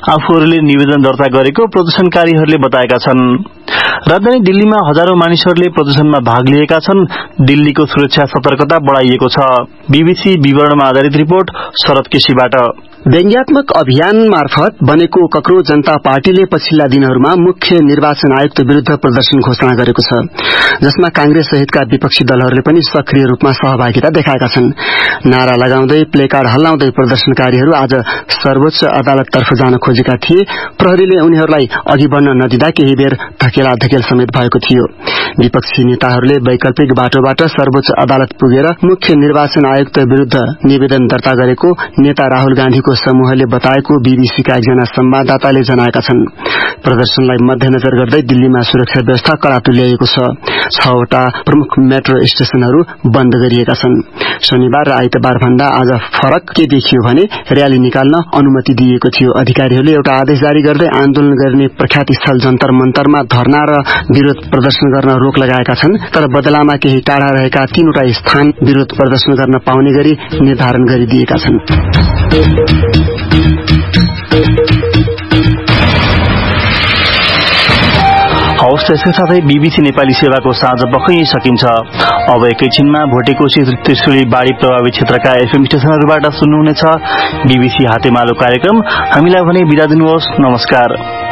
आफूहरूले निवेदन दर्ता गरेको प्रदर्शनकारीहरूले बताएका छन्। राजधानी दिल्लीमा हजारौं मानिसहरूले प्रदर्शनमा भाग लिएका छन्। दिल्लीको सुरक्षा सतर्कता बढ़ाइएको छ। बीबीसी विवरणमा आधारित रिपोर्ट शरद केसीबाट। व्यङ्ग्यात्मक अभियान मार्फत बनेको कक्रोच जनता पार्टीले पछिल्ला दिनहरूमा मुख्य निर्वाचन आयुक्त विरूद्ध प्रदर्शन घोषणा गरेको छ, जसमा कांग्रेस सहितका विपक्षी दलहरूले पनि सक्रिय रूपमा सहभागिता देखाएका छन्। नारा लगाउँदै प्लेकार्ड हल्लाउँदै प्रदर्शनकारीहरू आज सर्वोच्च अदालततर्फ जान खोजेका थिए। प्रहरीले उनीहरूलाई अघि बढ़न नदिँदा केही बेर धकेल समेत भएको थियो। विपक्षी नेताहरूले वैकल्पिक बाटोबाट सर्वोच्च अदालत पुगेर मुख्य निर्वाचन आयुक्त विरूद्ध निवेदन दर्ता गरेको नेता राहुल गान्धीको समूहले बताएको बीबीसीका एकजना संवाददाताले जनाएका छन्। प्रदर्शनलाई मध्यनजर गर्दै दिल्लीमा सुरक्षा व्यवस्था कड़ा तुल्याइएको छ। 6 वटा प्रमुख मेट्रो स्टेशनहरू बन्द गरिएका छन्। शनिबार र आइतबार भन्दा आज फरक के देखियो भने र्याली निकाल्न अनुमति दिइएको थियो। अधिकारीहरूले एउटा आदेश जारी गर्दै आन्दोलन गर्ने प्रख्यात स्थल जन्तर मन्तरमा धरना र विरोध प्रदर्शन गर्न रोक लगाएका छन्, तर बदलामा केही टाढा रहेका 3 वटा स्थान विरोध प्रदर्शन गर्न पाउने गरी निर्धारण गरिदिएका छन्। हवस्, त्यसका साथै बीबीसी नेपाली सेवाको साँझ पख यही सकिन्छ। अब एकैछिनमा भोटेकोशी त्रिशुली बाढ़ी प्रभावित क्षेत्रका एफएम स्टेशनहरूबाट सुन्नुहुनेछ बीबीसी हातेमालो कार्यक्रम। हामीलाई भने बिदा दिनुहोस्। नमस्कार।